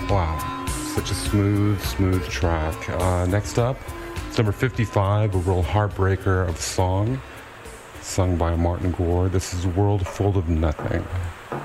Wow, such a smooth track. Next up, it's number 55, a real heartbreaker of a song, sung by Martin Gore. This is World Full of Nothing.